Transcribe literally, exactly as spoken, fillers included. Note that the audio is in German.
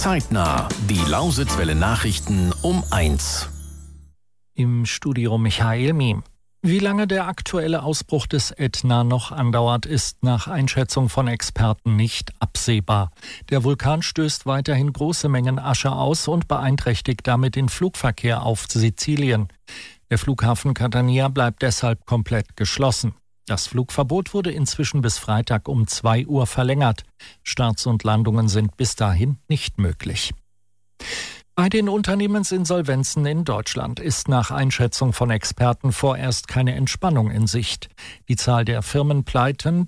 Zeitnah, die Lausitzwelle Nachrichten um eins. Im Studio Michael Miem. Wie lange der aktuelle Ausbruch des Ätna noch andauert, ist nach Einschätzung von Experten nicht absehbar. Der Vulkan stößt weiterhin große Mengen Asche aus und beeinträchtigt damit den Flugverkehr auf Sizilien. Der Flughafen Catania bleibt deshalb komplett geschlossen. Das Flugverbot wurde inzwischen bis Freitag um zwei Uhr verlängert. Starts und Landungen sind bis dahin nicht möglich. Bei den Unternehmensinsolvenzen in Deutschland ist nach Einschätzung von Experten vorerst keine Entspannung in Sicht. Die Zahl der Firmenpleiten